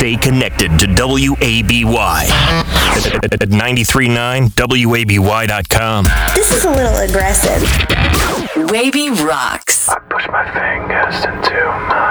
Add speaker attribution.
Speaker 1: Stay connected to WABY at 93.9 WABY.com.
Speaker 2: This is a little aggressive.
Speaker 3: Wavy rocks.
Speaker 4: I push my fingers into my